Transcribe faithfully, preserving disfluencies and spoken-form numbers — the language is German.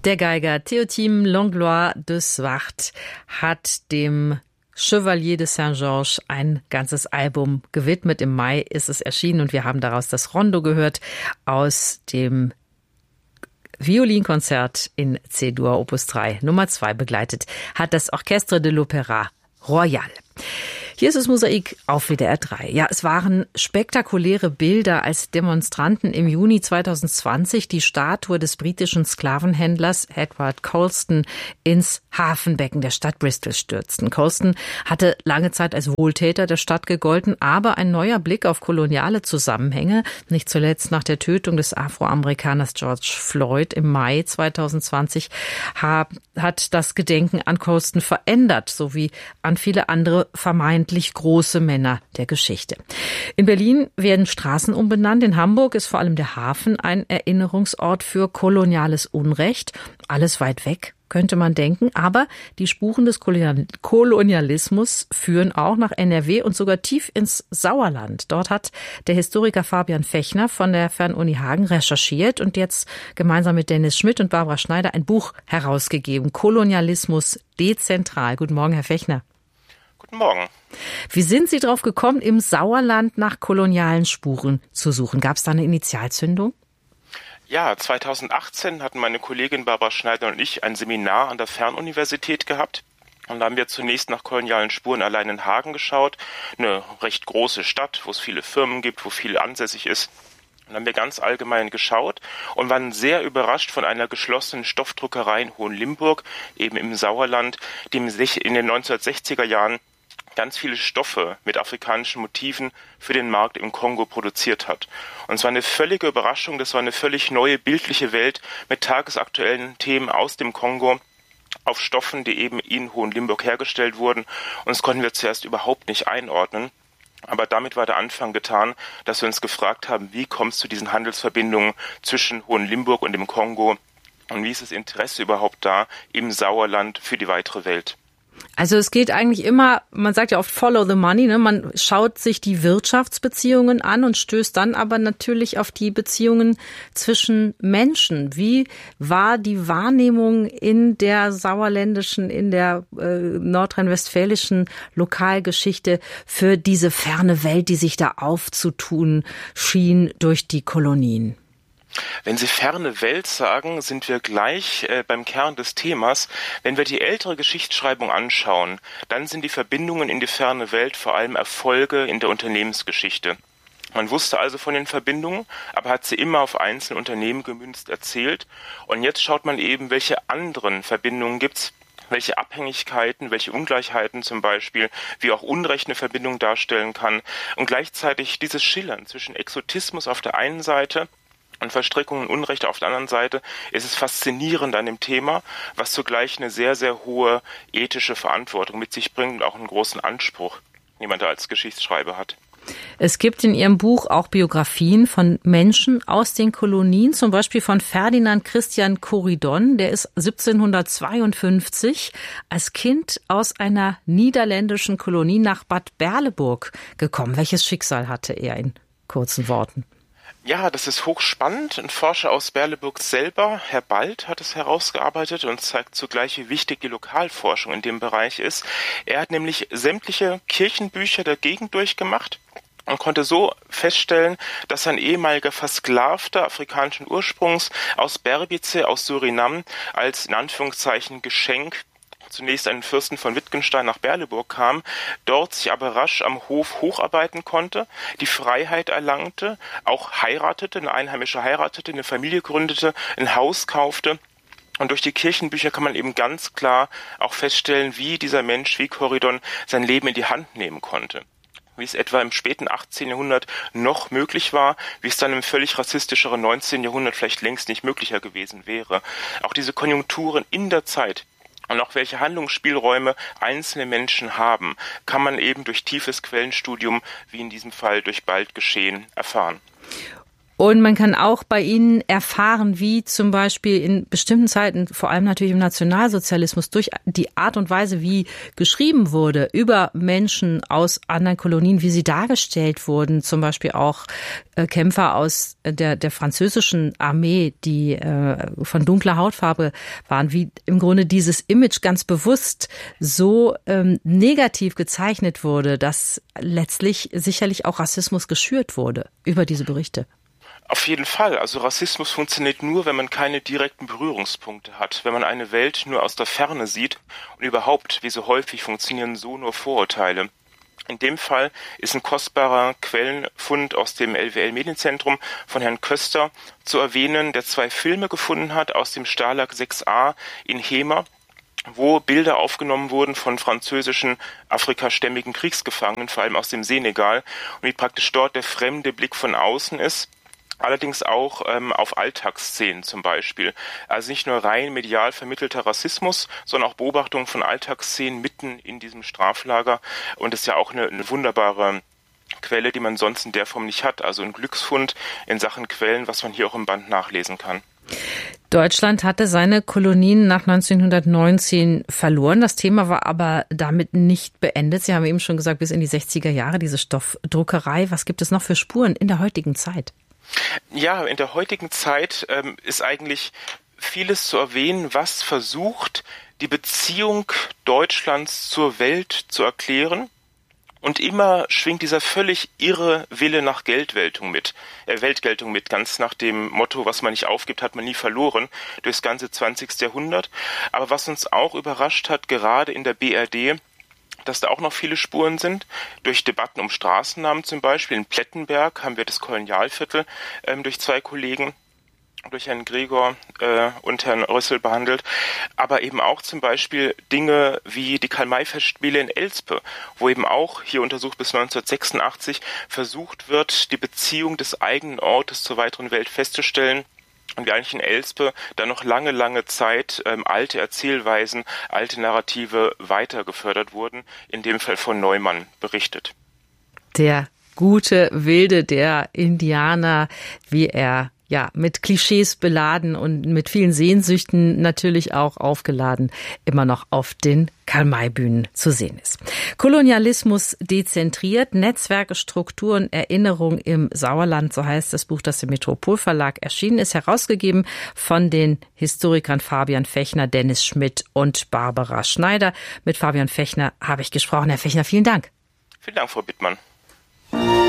Der Geiger Théotime Langlois de Swart hat dem Chevalier de Saint-Georges ein ganzes Album gewidmet. Im Mai ist es erschienen und wir haben daraus das Rondo gehört aus dem Violinkonzert in C-Dur Opus drei Nummer zwei begleitet hat das Orchestre de l'Opéra Royal. Hier ist das Mosaik auf W D R drei. Ja, es waren spektakuläre Bilder, als Demonstranten im Juni zweitausendzwanzig die Statue des britischen Sklavenhändlers Edward Colston ins Hafenbecken der Stadt Bristol stürzten. Colston hatte lange Zeit als Wohltäter der Stadt gegolten, aber ein neuer Blick auf koloniale Zusammenhänge, nicht zuletzt nach der Tötung des Afroamerikaners George Floyd im Mai zweitausendzwanzig, hat das Gedenken an Colston verändert, sowie an viele andere vermeintlich große Männer der Geschichte. In Berlin werden Straßen umbenannt. In Hamburg ist vor allem der Hafen ein Erinnerungsort für koloniales Unrecht. Alles weit weg, könnte man denken. Aber die Spuren des Kolonialismus führen auch nach N R W und sogar tief ins Sauerland. Dort hat der Historiker Fabian Fechner von der Fernuni Hagen recherchiert und jetzt gemeinsam mit Dennis Schmidt und Barbara Schneider ein Buch herausgegeben. Kolonialismus dezentral. Guten Morgen, Herr Fechner. Guten Morgen. Wie sind Sie drauf gekommen, im Sauerland nach kolonialen Spuren zu suchen? Gab es da eine Initialzündung? Ja, zweitausendachtzehn hatten meine Kollegin Barbara Schneider und ich ein Seminar an der Fernuniversität gehabt. Und da haben wir zunächst nach kolonialen Spuren allein in Hagen geschaut. Eine recht große Stadt, wo es viele Firmen gibt, wo viel ansässig ist. Und dann haben wir ganz allgemein geschaut und waren sehr überrascht von einer geschlossenen Stoffdruckerei in Hohenlimburg, eben im Sauerland, die in den neunzehnhundertsechziger Jahren ganz viele Stoffe mit afrikanischen Motiven für den Markt im Kongo produziert hat. Und es war eine völlige Überraschung, das war eine völlig neue bildliche Welt mit tagesaktuellen Themen aus dem Kongo auf Stoffen, die eben in Hohenlimburg hergestellt wurden. Und das konnten wir zuerst überhaupt nicht einordnen. Aber damit war der Anfang getan, dass wir uns gefragt haben, wie kommt es zu diesen Handelsverbindungen zwischen Hohenlimburg und dem Kongo und wie ist das Interesse überhaupt da im Sauerland für die weitere Welt? Also es geht eigentlich immer, man sagt ja oft follow the money, ne? Man schaut sich die Wirtschaftsbeziehungen an und stößt dann aber natürlich auf die Beziehungen zwischen Menschen. Wie war die Wahrnehmung in der sauerländischen, in der äh, nordrhein-westfälischen Lokalgeschichte für diese ferne Welt, die sich da aufzutun schien durch die Kolonien? Wenn Sie ferne Welt sagen, sind wir gleich äh, beim Kern des Themas. Wenn wir die ältere Geschichtsschreibung anschauen, dann sind die Verbindungen in die ferne Welt vor allem Erfolge in der Unternehmensgeschichte. Man wusste also von den Verbindungen, aber hat sie immer auf einzelne Unternehmen gemünzt erzählt. Und jetzt schaut man eben, welche anderen Verbindungen gibt's, welche Abhängigkeiten, welche Ungleichheiten zum Beispiel, wie auch Unrecht eine Verbindung darstellen kann. Und gleichzeitig dieses Schillern zwischen Exotismus auf der einen Seite und Verstrickungen und Unrecht auf der anderen Seite ist es faszinierend an dem Thema, was zugleich eine sehr, sehr hohe ethische Verantwortung mit sich bringt und auch einen großen Anspruch, den man da als Geschichtsschreiber hat. Es gibt in Ihrem Buch auch Biografien von Menschen aus den Kolonien, zum Beispiel von Ferdinand Christian Corydon, der ist siebzehnhundertzweiundfünfzig als Kind aus einer niederländischen Kolonie nach Bad Berleburg gekommen. Welches Schicksal hatte er in kurzen Worten? Ja, das ist hochspannend. Ein Forscher aus Berleburg selber, Herr Bald, hat es herausgearbeitet und zeigt zugleich, wie wichtig die Lokalforschung in dem Bereich ist. Er hat nämlich sämtliche Kirchenbücher der Gegend durchgemacht und konnte so feststellen, dass ein ehemaliger Versklavter afrikanischen Ursprungs aus Berbice, aus Surinam, als in Anführungszeichen Geschenk zunächst einen Fürsten von Wittgenstein nach Berleburg kam, dort sich aber rasch am Hof hocharbeiten konnte, die Freiheit erlangte, auch heiratete, eine Einheimische heiratete, eine Familie gründete, ein Haus kaufte. Und durch die Kirchenbücher kann man eben ganz klar auch feststellen, wie dieser Mensch, wie Corydon, sein Leben in die Hand nehmen konnte. Wie es etwa im späten achtzehnten Jahrhundert noch möglich war, wie es dann im völlig rassistischeren neunzehnten Jahrhundert vielleicht längst nicht möglicher gewesen wäre. Auch diese Konjunkturen in der Zeit und auch welche Handlungsspielräume einzelne Menschen haben, kann man eben durch tiefes Quellenstudium, wie in diesem Fall durch Bald geschehen, erfahren. Und man kann auch bei Ihnen erfahren, wie zum Beispiel in bestimmten Zeiten, vor allem natürlich im Nationalsozialismus, durch die Art und Weise, wie geschrieben wurde über Menschen aus anderen Kolonien, wie sie dargestellt wurden, zum Beispiel auch äh, Kämpfer aus der, der französischen Armee, die äh, von dunkler Hautfarbe waren, wie im Grunde dieses Image ganz bewusst so ähm, negativ gezeichnet wurde, dass letztlich sicherlich auch Rassismus geschürt wurde über diese Berichte. Auf jeden Fall. Also Rassismus funktioniert nur, wenn man keine direkten Berührungspunkte hat, wenn man eine Welt nur aus der Ferne sieht und überhaupt, wie so häufig, funktionieren so nur Vorurteile. In dem Fall ist ein kostbarer Quellenfund aus dem L W L-Medienzentrum von Herrn Köster zu erwähnen, der zwei Filme gefunden hat aus dem Stalag sechs a in Hemer, wo Bilder aufgenommen wurden von französischen afrikastämmigen Kriegsgefangenen, vor allem aus dem Senegal, und wie praktisch dort der fremde Blick von außen ist. Allerdings auch ähm, auf Alltagsszenen zum Beispiel. Also nicht nur rein medial vermittelter Rassismus, sondern auch Beobachtung von Alltagsszenen mitten in diesem Straflager. Und das ist ja auch eine, eine wunderbare Quelle, die man sonst in der Form nicht hat. Also ein Glücksfund in Sachen Quellen, was man hier auch im Band nachlesen kann. Deutschland hatte seine Kolonien nach neunzehnhundertneunzehn verloren. Das Thema war aber damit nicht beendet. Sie haben eben schon gesagt, bis in die sechziger Jahre diese Stoffdruckerei. Was gibt es noch für Spuren in der heutigen Zeit? Ja, in der heutigen Zeit ähm, ist eigentlich vieles zu erwähnen, was versucht, die Beziehung Deutschlands zur Welt zu erklären. Und immer schwingt dieser völlig irre Wille nach Geldweltung mit, äh, Weltgeltung mit, ganz nach dem Motto, was man nicht aufgibt, hat man nie verloren, durchs ganze zwanzigste Jahrhundert. Aber was uns auch überrascht hat, gerade in der B R D, dass da auch noch viele Spuren sind. Durch Debatten um Straßennamen zum Beispiel. In Plettenberg haben wir das Kolonialviertel ähm, durch zwei Kollegen, durch Herrn Gregor äh, und Herrn Rössel behandelt. Aber eben auch zum Beispiel Dinge wie die Karl-May-Festspiele in Elspe, wo eben auch, hier untersucht bis neunzehnhundertsechsundachtzig, versucht wird, die Beziehung des eigenen Ortes zur weiteren Welt festzustellen. Und wie eigentlich in Elspe da noch lange, lange Zeit ähm, alte Erzählweisen, alte Narrative weiter gefördert wurden, in dem Fall von Neumann berichtet. Der gute Wilde, der Indianer, wie er ja mit Klischees beladen und mit vielen Sehnsüchten natürlich auch aufgeladen, immer noch auf den Karl-May-Bühnen zu sehen ist. Kolonialismus dezentriert, Netzwerke, Strukturen, Erinnerung im Sauerland, so heißt das Buch, das im Metropolverlag erschienen ist, herausgegeben von den Historikern Fabian Fechner, Dennis Schmidt und Barbara Schneider. Mit Fabian Fechner habe ich gesprochen. Herr Fechner, vielen Dank. Vielen Dank, Frau Bittmann.